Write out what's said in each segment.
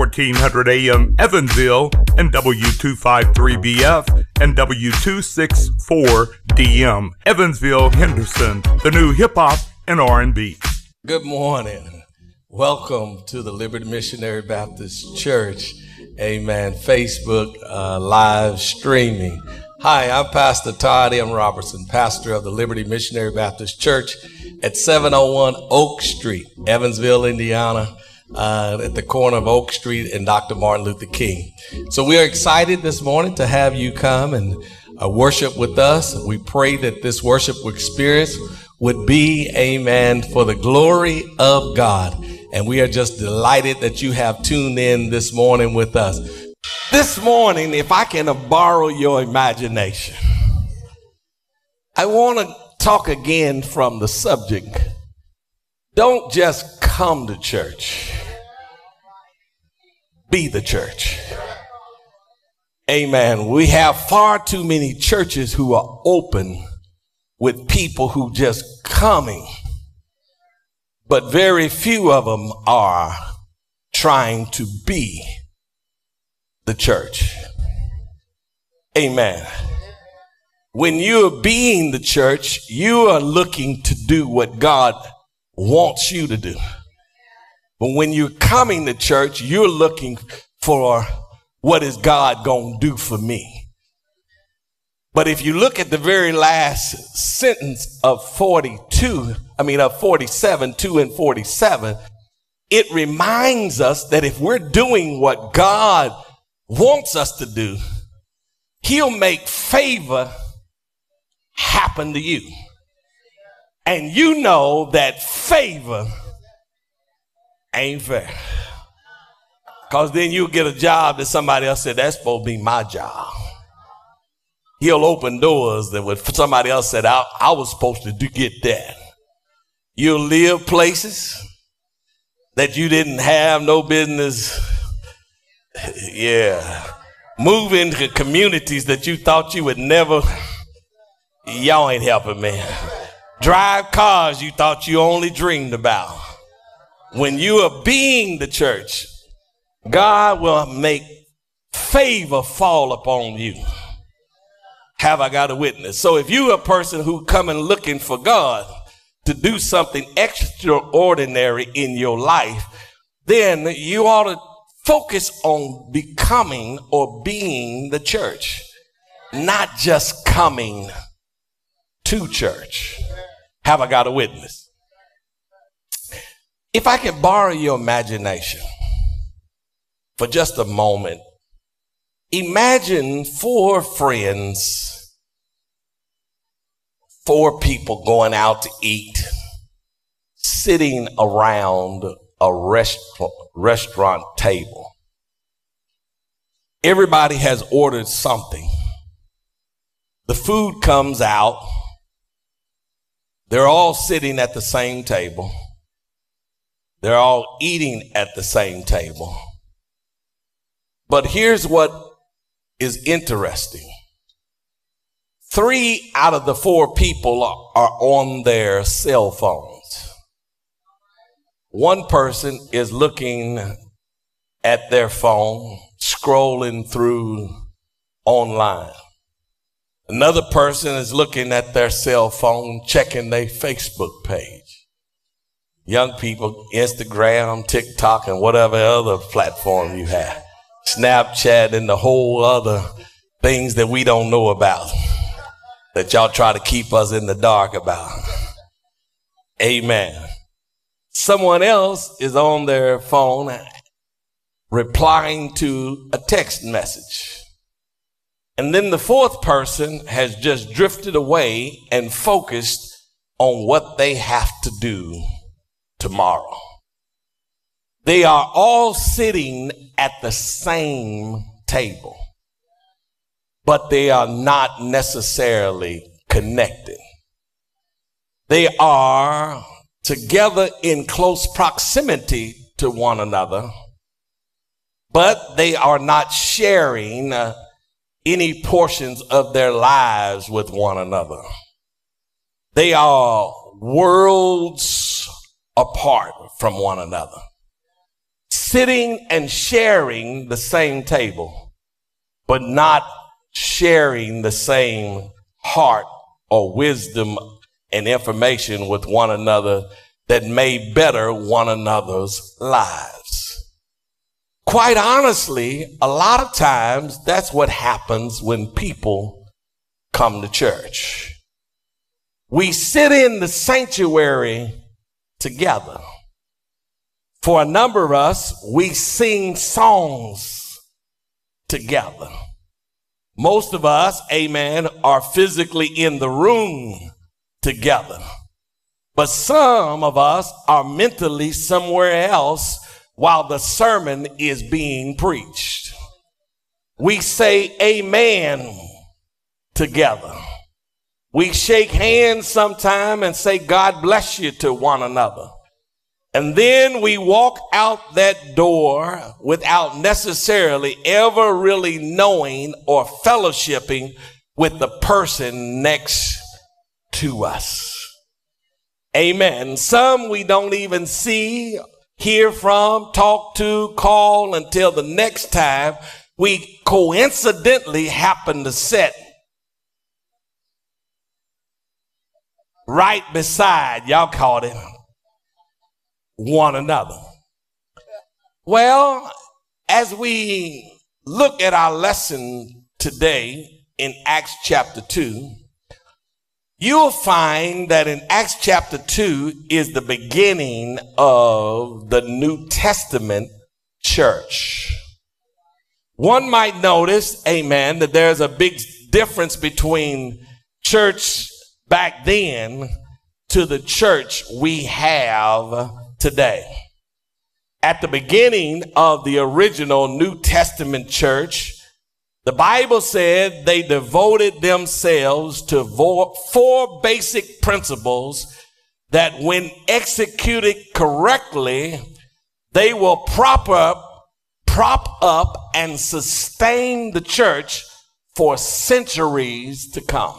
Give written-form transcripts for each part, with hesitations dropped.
1400 AM Evansville and W253BF and W264DM Evansville, Henderson, the new hip-hop and R&B. Good morning. Welcome to the Liberty Missionary Baptist Church. Amen. Facebook live streaming. Hi, I'm Pastor Todd M. Robertson, pastor of the Liberty Missionary Baptist Church at 701 Oak Street, Evansville, Indiana, at the corner of Oak Street and Dr. Martin Luther King. So we are excited this morning to have you come and worship with us. We pray that this worship experience would be, amen, for the glory of God. And we are just delighted that you have tuned in this morning with us. This morning, if I can borrow your imagination, I want to talk again from the subject. Don't just come to church. Be the church. Amen. We have far too many churches who are open with people who just coming, but very few of them are trying to be the church. Amen. When you're being the church, you are looking to do what God wants you to do. But when you're coming to church, you're looking for what is God going to do for me. But if you look at the very last sentence of 47, 2 and 47, it reminds us that if we're doing what God wants us to do, he'll make favor happen to you. And you know that favor ain't fair. Because then you'll get a job that somebody else said, that's supposed to be my job. He'll open doors that somebody else said, I was supposed to get that. You'll live places that you didn't have no business. Yeah. Move into communities that you thought you would never. Y'all ain't helping me. Drive cars you thought you only dreamed about. When you are being the church, God will make favor fall upon you. Have I got a witness? So if you're a person who coming looking for God to do something extraordinary in your life, then you ought to focus on becoming or being the church, not just coming to church. Have I got a witness? If I can borrow your imagination for just a moment, imagine 4 friends, 4 people going out to eat, sitting around a restaurant table. Everybody has ordered something. The food comes out. They're all sitting at the same table. They're all eating at the same table. But here's what is interesting. 3 out of the 4 people are on their cell phones. One person is looking at their phone, scrolling through online. Another person is looking at their cell phone, checking their Facebook page. Young people, Instagram, TikTok, and whatever other platform you have. Snapchat and the whole other things that we don't know about, that y'all try to keep us in the dark about. Amen. Someone else is on their phone replying to a text message. And then the 4th person has just drifted away and focused on what they have to do tomorrow. They are all sitting at the same table, but they are not necessarily connected. They are together in close proximity to one another, but they are not sharing any portions of their lives with one another. They are worlds apart from one another. sitting and sharing the same table, but not sharing the same heart or wisdom and information with one another that may better one another's lives. Quite honestly, a lot of times that's what happens when people come to church. We sit in the sanctuary together. For a number of us, we sing songs together. Most of us, amen, are physically in the room together. But some of us are mentally somewhere else while the sermon is being preached. We say amen together. We shake hands sometime and say God bless you to one another. And then we walk out that door without necessarily ever really knowing or fellowshipping with the person next to us. Amen. Some we don't even see, hear from, talk to, call until the next time we coincidentally happen to sit right beside, y'all caught it, one another. Well, as we look at our lesson today in Acts chapter 2, you'll find that in Acts chapter 2 is the beginning of the New Testament church. One might notice, amen, that there's a big difference between church back then to the church we have today. At the beginning of the original New Testament church, the Bible said they devoted themselves to four basic principles that when executed correctly, they will prop up and sustain the church for centuries to come.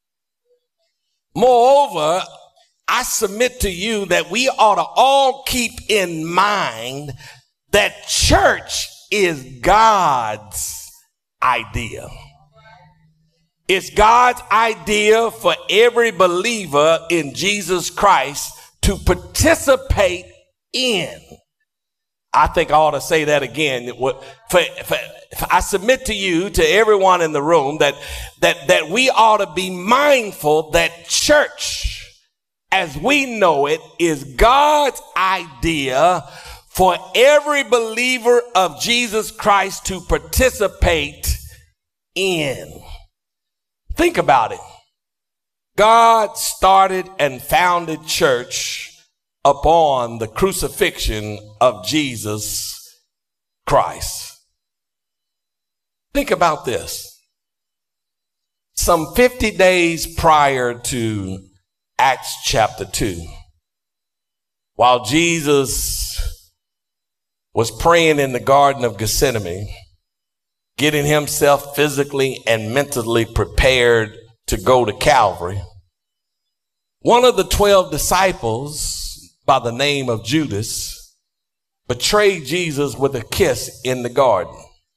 Moreover, I submit to you that we ought to all keep in mind that church is God's idea. It's God's idea for every believer in Jesus Christ to participate in. I think I ought to say that again. I submit to you, to everyone in the room, that we ought to be mindful that church, as we know it, is God's idea for every believer of Jesus Christ to participate in. Think about it. God started and founded church upon the crucifixion of Jesus Christ. Think about this. Some 50 days prior to Acts chapter 2, while Jesus was praying in the Garden of Gethsemane, getting himself physically and mentally prepared to go to Calvary, one of the 12 disciples by the name of Judas betrayed Jesus with a kiss in the garden.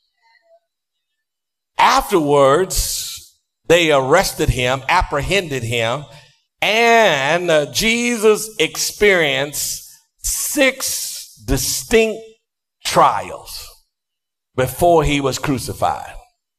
Afterwards, they arrested him, apprehended him, and Jesus experienced 6 distinct trials before he was crucified.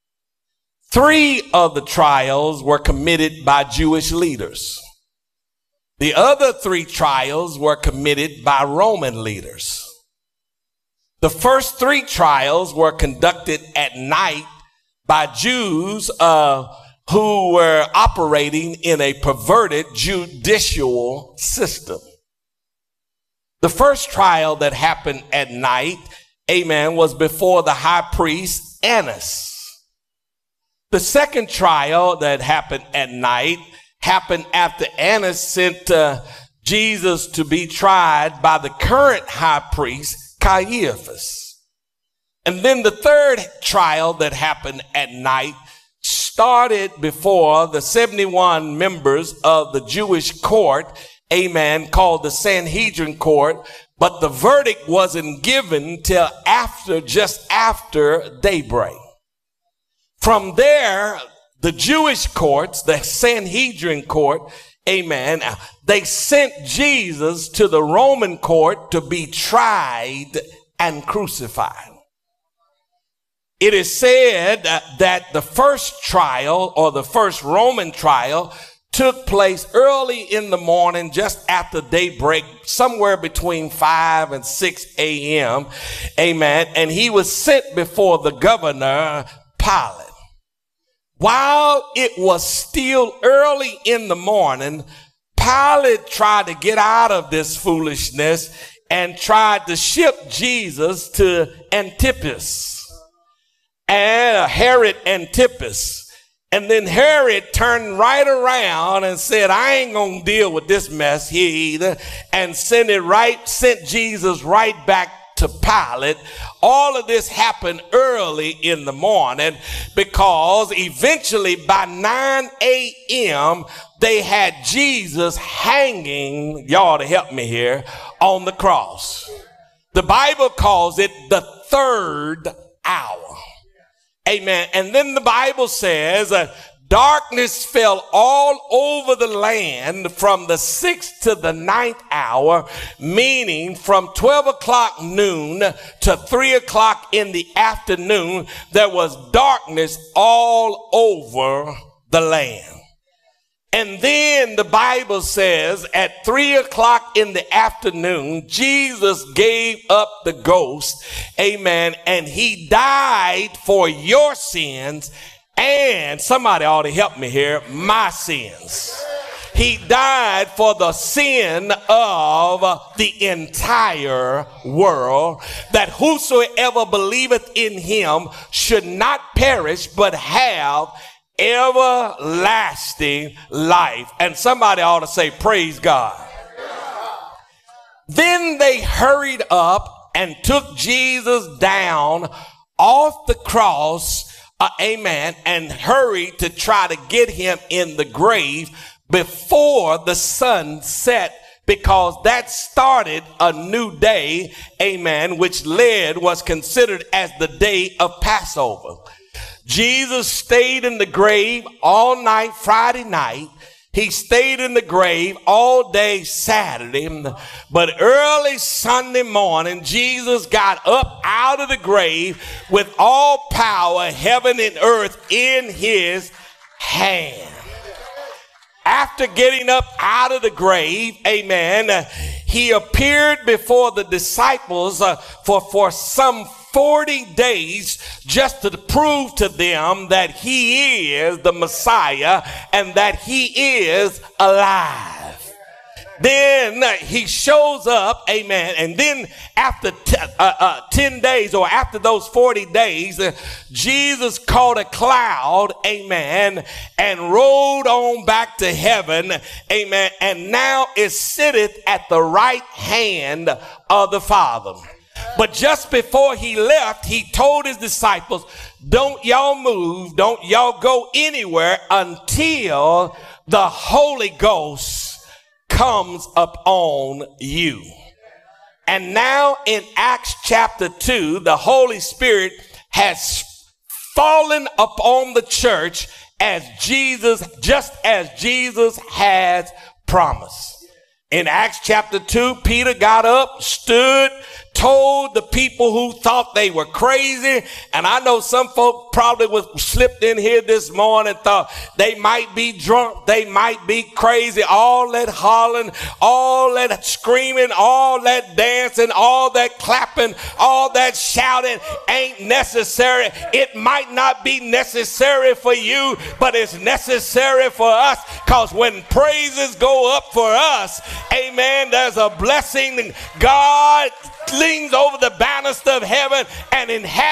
3 of the trials were committed by Jewish leaders. The other 3 trials were committed by Roman leaders. The first 3 trials were conducted at night by Jews who were operating in a perverted judicial system. The first trial that happened at night, amen, was before the high priest Annas. The second trial that happened at night happened after Annas sent Jesus to be tried by the current high priest Caiaphas. And then the third trial that happened at night started before the 71 members of the Jewish court, amen, called the Sanhedrin court, but the verdict wasn't given till just after daybreak. From there, the Jewish courts, the Sanhedrin court, amen, they sent Jesus to the Roman court to be tried and crucified. It is said that the first trial, or the first Roman trial, took place early in the morning, just after daybreak, somewhere between 5 and 6 a.m. Amen. And he was sent before the governor, Pilate. While it was still early in the morning, Pilate tried to get out of this foolishness and tried to ship Jesus to Antipas and Herod Antipas. And then Herod turned right around and said, I ain't gonna deal with this mess here either, and sent Jesus right back to Pilate. All of this happened early in the morning, because eventually by 9 a.m. they had Jesus hanging, y'all to help me here, on the cross. The Bible calls it the third hour. Amen. And then the Bible says darkness fell all over the land from the 6th to the 9th hour, meaning from 12 o'clock noon to 3 o'clock in the afternoon, there was darkness all over the land. And then the Bible says at 3 o'clock in the afternoon, Jesus gave up the ghost, amen, and he died for your sins, and somebody ought to help me here, my sins. He died for the sin of the entire world, that whosoever believeth in him should not perish but have everlasting life. And somebody ought to say, praise God. Then they hurried up and took Jesus down off the cross, amen, and hurried to try to get him in the grave before the sun set, because that started a new day, amen, which was considered as the day of Passover. Jesus stayed in the grave all night Friday night. He stayed in the grave all day Saturday. But early Sunday morning, Jesus got up out of the grave with all power, heaven and earth, in his hand. After getting up out of the grave, amen, he appeared before the disciples for some 40 days, just to prove to them that he is the Messiah and that he is alive. Then he shows up, amen, and then after 10 days, or after those 40 days, Jesus caught a cloud, amen, and rode on back to heaven, amen, and now is sitteth at the right hand of the Father. But just before he left, he told his disciples, don't y'all move, don't y'all go anywhere until the Holy Ghost comes upon you. And now in Acts chapter 2, the Holy Spirit has fallen upon the church just as Jesus has promised. In Acts chapter 2, Peter got up, stood, told the people who thought they were crazy, and I know some folk probably slipped in here this morning, thought they might be drunk, they might be crazy, all that hollering, all that screaming, all that dancing, all that clapping, all that shouting ain't necessary. It might not be necessary for you, but it's necessary for us, because when praises go up for us, amen, there's a blessing. God leans over the banister of heaven and inhabits